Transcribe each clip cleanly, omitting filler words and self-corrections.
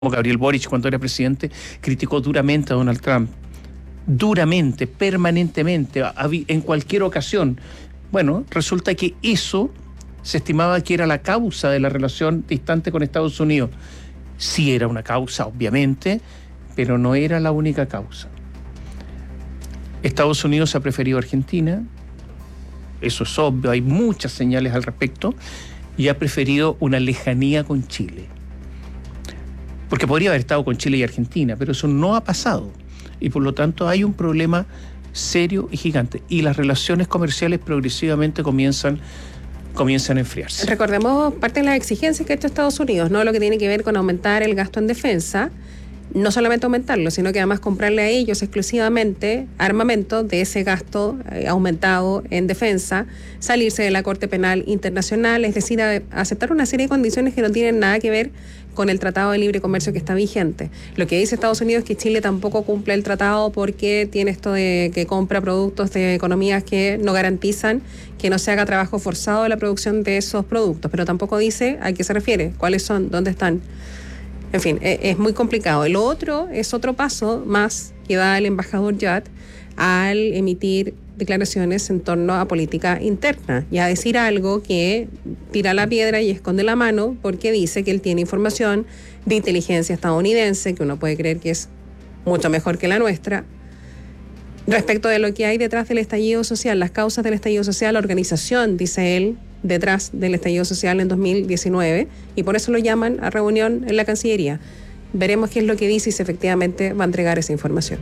Gabriel Boric, cuando era presidente, criticó duramente a Donald Trump. Duramente, permanentemente, en cualquier ocasión. Bueno, resulta que eso se estimaba que era la causa de la relación distante con Estados Unidos. Sí era una causa, obviamente, pero no era la única causa. Estados Unidos ha preferido a Argentina, eso es obvio, hay muchas señales al respecto, y ha preferido una lejanía con Chile. Porque podría haber estado con Chile y Argentina, pero eso no ha pasado. Y por lo tanto hay un problema serio y gigante. Y las relaciones comerciales progresivamente comienzan a enfriarse. Recordemos parte de las exigencias que ha hecho Estados Unidos, ¿no? Lo que tiene que ver con aumentar el gasto en defensa. No solamente aumentarlo, sino que además comprarle a ellos exclusivamente armamento de ese gasto aumentado en defensa, salirse de la Corte Penal Internacional, es decir, aceptar una serie de condiciones que no tienen nada que ver con el Tratado de Libre Comercio que está vigente. Lo que dice Estados Unidos es que Chile tampoco cumple el tratado porque tiene esto de que compra productos de economías que no garantizan que no se haga trabajo forzado de la producción de esos productos, pero tampoco dice a qué se refiere, cuáles son, dónde están. En fin, es muy complicado. El otro es otro paso más que da el embajador Yat al emitir declaraciones en torno a política interna y a decir algo que tira la piedra y esconde la mano porque dice que él tiene información de inteligencia estadounidense, que uno puede creer que es mucho mejor que la nuestra, respecto de lo que hay detrás del estallido social, las causas del estallido social, la organización, dice él, detrás del estallido social en 2019, y por eso lo llaman a reunión en la Cancillería. Veremos qué es lo que dice y si efectivamente va a entregar esa información.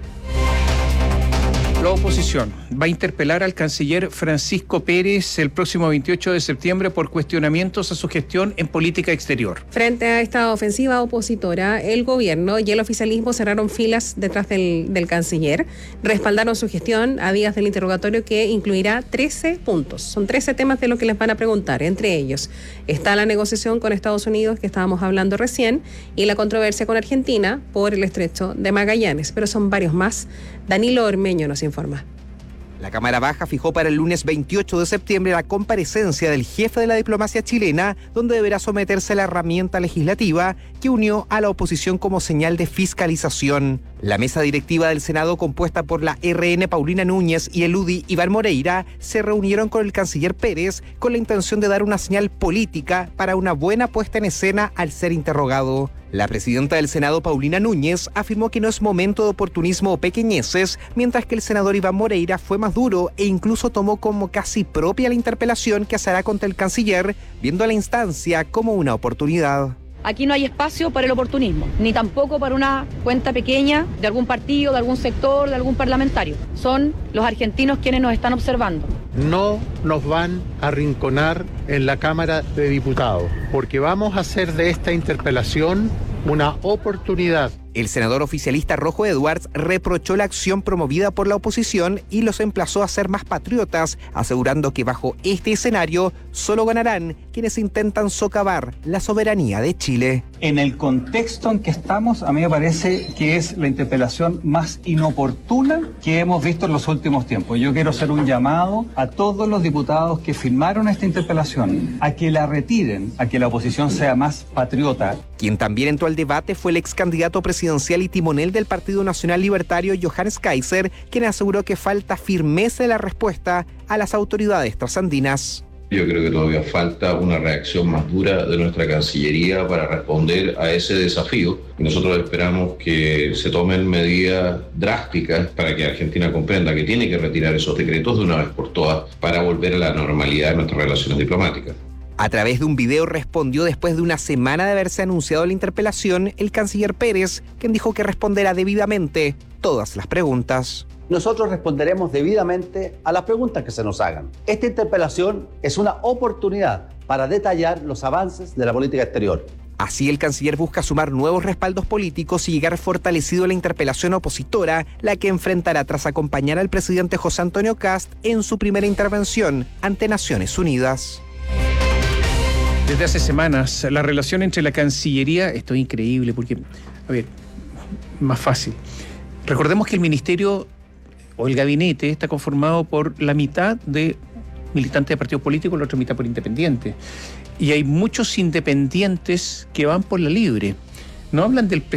La oposición va a interpelar al canciller Francisco Pérez el próximo 28 de septiembre por cuestionamientos a su gestión en política exterior. Frente a esta ofensiva opositora, el gobierno y el oficialismo cerraron filas detrás del canciller, respaldaron su gestión a días del interrogatorio que incluirá 13 puntos. Son 13 temas de lo que les van a preguntar. Entre ellos está la negociación con Estados Unidos, que estábamos hablando recién, y la controversia con Argentina por el estrecho de Magallanes, pero son varios más. Danilo Ormeño nos informa. La Cámara Baja fijó para el lunes 28 de septiembre la comparecencia del jefe de la diplomacia chilena, donde deberá someterse a la herramienta legislativa que unió a la oposición como señal de fiscalización. La mesa directiva del Senado, compuesta por la RN Paulina Núñez y el UDI Iván Moreira, se reunieron con el canciller Pérez con la intención de dar una señal política para una buena puesta en escena al ser interrogado. La presidenta del Senado, Paulina Núñez, afirmó que no es momento de oportunismo o pequeñeces, mientras que el senador Iván Moreira fue más duro e incluso tomó como casi propia la interpelación que se hará contra el canciller, viendo a la instancia como una oportunidad. Aquí no hay espacio para el oportunismo, ni tampoco para una cuenta pequeña de algún partido, de algún sector, de algún parlamentario. Son los argentinos quienes nos están observando. No nos van a arrinconar en la Cámara de Diputados, porque vamos a hacer de esta interpelación una oportunidad. El senador oficialista Rojo Edwards reprochó la acción promovida por la oposición y los emplazó a ser más patriotas, asegurando que bajo este escenario solo ganarán quienes intentan socavar la soberanía de Chile. En el contexto en que estamos, a mí me parece que es la interpelación más inoportuna que hemos visto en los últimos tiempos. Yo quiero hacer un llamado a todos los diputados que firmaron esta interpelación a que la retiren, a que la oposición sea más patriota. Quien también entró al debate fue el ex candidato presidencial y timonel del Partido Nacional Libertario, Johannes Kaiser, quien aseguró que falta firmeza en la respuesta a las autoridades trasandinas. Yo creo que todavía falta una reacción más dura de nuestra Cancillería para responder a ese desafío. Nosotros esperamos que se tomen medidas drásticas para que Argentina comprenda que tiene que retirar esos decretos de una vez por todas para volver a la normalidad de nuestras relaciones diplomáticas. A través de un video respondió después de una semana de haberse anunciado la interpelación el canciller Pérez, quien dijo que responderá debidamente todas las preguntas. Nosotros responderemos debidamente a las preguntas que se nos hagan. Esta interpelación es una oportunidad para detallar los avances de la política exterior. Así el canciller busca sumar nuevos respaldos políticos y llegar fortalecido a la interpelación opositora, la que enfrentará tras acompañar al presidente José Antonio Kast en su primera intervención ante Naciones Unidas. Desde hace semanas, la relación entre la Cancillería, esto es increíble porque, a ver, más fácil. Recordemos que el ministerio o el gabinete está conformado por la mitad de militantes de partidos políticos, la otra mitad por independientes. Y hay muchos independientes que van por la libre. no hablan del